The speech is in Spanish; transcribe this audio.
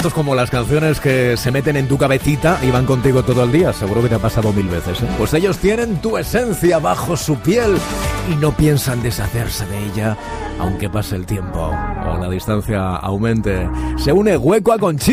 Esto es como las canciones que se meten en tu cabecita y van contigo todo el día. Seguro que te ha pasado 1000 veces, ¿eh? Pues ellos tienen tu esencia bajo su piel y no piensan deshacerse de ella, aunque pase el tiempo o la distancia aumente. Se une Hueco a Conchita.